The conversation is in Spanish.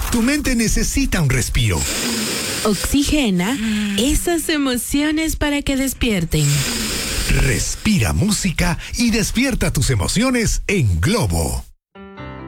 Tu mente necesita un respiro. Oxigena esas emociones para que despierten. Respira música y despierta tus emociones en Globo.